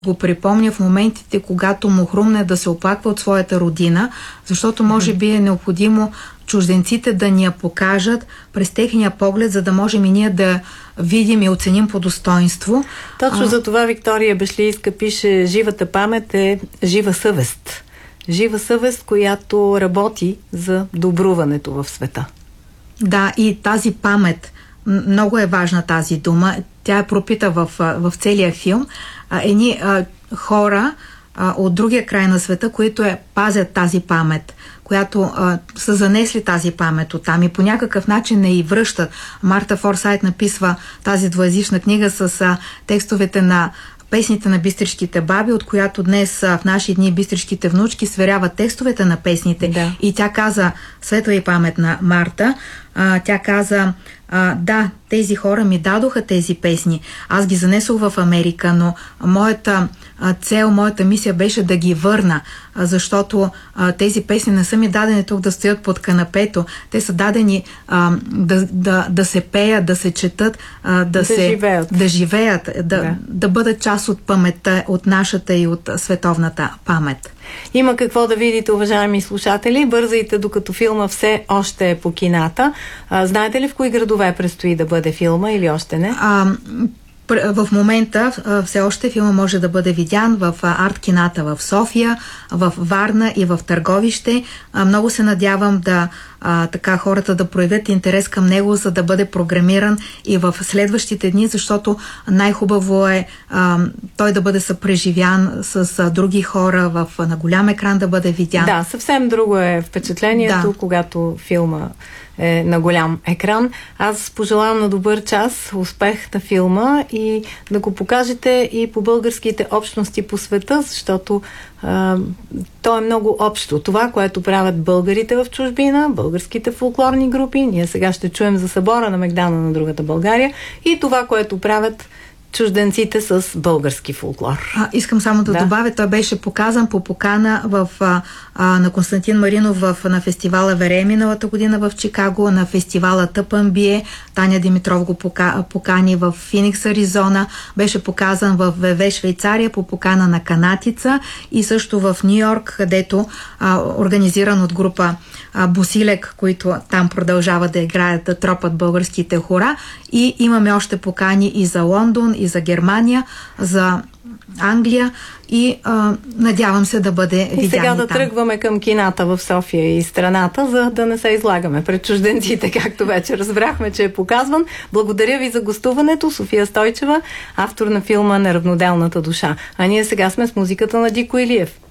го припомня в моментите, когато му хрумне да се оплаква от своята родина, защото може би е необходимо чужденците да ни я покажат през техния поглед, за да можем и ние да видим и оценим по достоинство. Точно за това Виктория Бешлийска пише: живата памет е жива съвест. Жива съвест, която работи за добруването в света. Да, и тази памет, много е важна тази дума, тя е пропита в целия филм. Едни хора от другия край на света, които пазят тази памет, която са занесли тази памет оттам и по някакъв начин не и връщат. Марта Форсайт написва тази двуезична книга с текстовете на песните на бистришките баби, от която днес в наши дни бистришките внучки сверяват текстовете на песните. Да. И тя каза, светла и памет на Марта, тя каза: да, тези хора ми дадоха тези песни. Аз ги занесох в Америка, но моята цел, моята мисия беше да ги върна, защото тези песни не са ми дадени тук да стоят под канапето. Те са дадени да се пеят, да се четат, да живеят, да бъдат част от паметта, от нашата и от световната памет. Има какво да видите, уважаеми слушатели. Бързайте, докато филма все още е по кината. Знаете ли в кои градове предстои да бъде филма или още не? В момента все още филма може да бъде видян в арт-кината в София, в Варна и в Търговище. Много се надявам така хората да проявят интерес към него, за да бъде програмиран и в следващите дни, защото най-хубаво е той да бъде съпреживян с други хора, на голям екран да бъде видян. Да, съвсем друго е впечатлението, когато филма е на голям екран. Аз пожелавам на добър час, успех на филма и да го покажете и по българските общности по света, защото то е много общо. Това, което правят българите в чужбина, българските фолклорни групи, ние сега ще чуем за събора на Мегдана на другата България, и това, което правят чужденците с български фолклор. Искам само да добавя, той беше показан по покана на Константин Маринов на фестивала Вере миналата година в Чикаго, на фестивала Тъпънбие. Таня Димитров го покани в Феникс, Аризона. Беше показан в ВВ Швейцария по покана на Канатица и също в Ню Йорк, където организиран от група Босилек, които там продължават да играят, да тропат българските хора. И имаме още покани и за Лондон, и за Германия, за Англия и надявам се да бъде видян. И сега да тръгваме към кината в София и страната, за да не се излагаме пред чужденците, както вече разбрахме, че е показван. Благодаря ви за гостуването. София Стойчева, автор на филма Неравноделната душа. А ние сега сме с музиката на Дико Илиев.